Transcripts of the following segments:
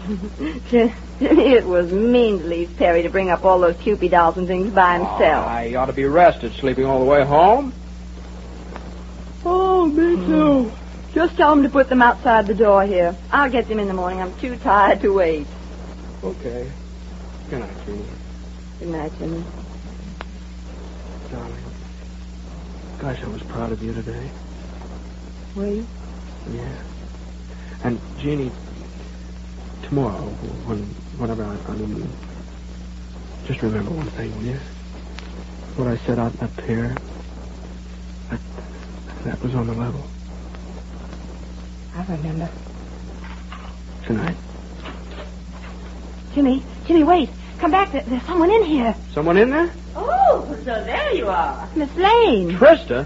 Jimmy, it was mean to leave Perry to bring up all those Cupid dolls and things by himself. He ought to be rested, sleeping all the way home. Oh, me too. Just tell him to put them outside the door here. I'll get them in the morning. I'm too tired to wait. Okay. Good night, Jeannie. Good night, Jimmy. Darling. Gosh, I was proud of you today. Were you? Yeah. And, Jeannie, tomorrow, whenever I mean, just remember one thing, will you? What I said out in that pier, that was on the level. I remember. Tonight. Jimmy, wait. Come back. There's someone in here. Someone in there? Oh, so there you are. Miss Lane. Trista?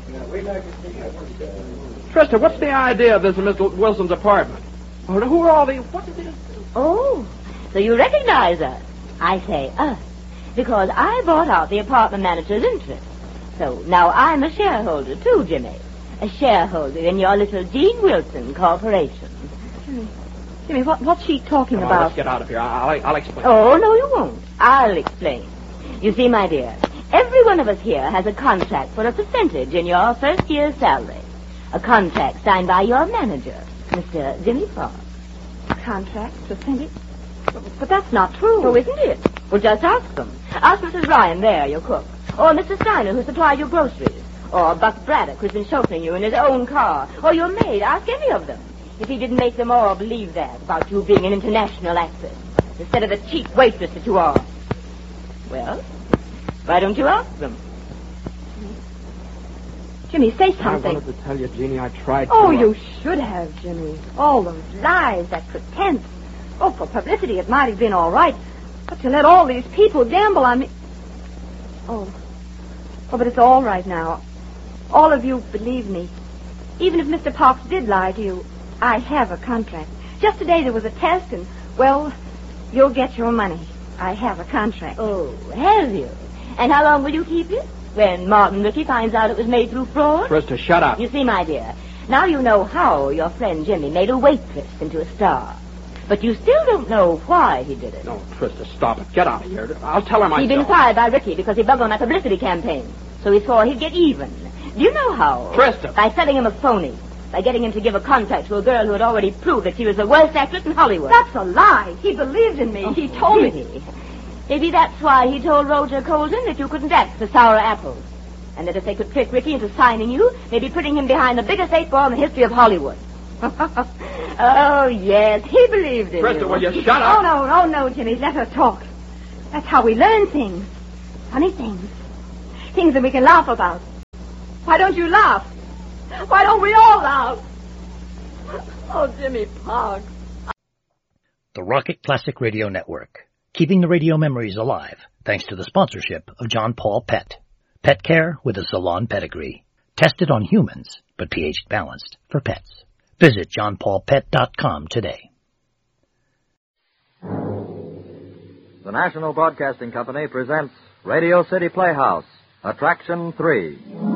Trista, what's the idea of this in Mr. Wilson's apartment? Who are all these? What is it? Oh, so you recognize us. I say us, because I bought out the apartment manager's interest. So now I'm a shareholder too, Jimmy. A shareholder in your little Dean Wilson Corporation. Jimmy, what's she talking about? Let's get out of here. I'll explain. Oh, no, you won't. I'll explain. You see, my dear, every one of us here has a contract for a percentage in your first year's salary. A contract signed by your manager, Mr. Jimmy Fox. Contract? Percentage? But that's not true. Oh, isn't it? Well, just ask them. Ask Mrs. Ryan there, your cook. Or Mr. Steiner, who supplied your groceries. Or Buck Braddock, who's been chauffeuring you in his own car. Or your maid. Ask any of them. If he didn't make them all believe that about you being an international actress, instead of the cheap waitress that you are. Well, why don't you ask them? Jimmy, say something. I wanted to tell you, Jeannie, I tried to. Oh, you should have, Jimmy. All those lies, that pretense. Oh, for publicity, it might have been all right. But to let all these people gamble on me... Oh, but it's all right now. All of you believe me. Even if Mr. Parks did lie to you, I have a contract. Just today there was a test, and, well, you'll get your money. I have a contract. Oh, have you? And how long will you keep it? When Martin Rickey finds out it was made through fraud? Trista, shut up. You see, my dear, now you know how your friend Jimmy made a waitress into a star. But you still don't know why he did it. No, Trista, stop it. Get out of here. I'll tell her myself. He'd been fired by Rickey because he bugged on that publicity campaign. So he swore he'd get even. Do you know how? Trista. By selling him a phony. By getting him to give a contract to a girl who had already proved that she was the worst actress in Hollywood. That's a lie. He believed in me. Oh, he told me. me. Maybe that's why he told Roger Colton that you couldn't act for sour apples. And that if they could trick Rickey into signing you, they'd be putting him behind the biggest 8-ball in the history of Hollywood. Oh, yes, he believed in Trista, you. will you shut up? Oh, no, Jimmy. Let her talk. That's how we learn things. Funny things. Things that we can laugh about. Why don't you laugh? Why don't we all laugh? Oh, Jimmy Parks. The Rocket Classic Radio Network. Keeping the radio memories alive, thanks to the sponsorship of John Paul Pet. Pet care with a salon pedigree. Tested on humans, but pH balanced for pets. Visit johnpaulpet.com today. The National Broadcasting Company presents Radio City Playhouse, Attraction 3.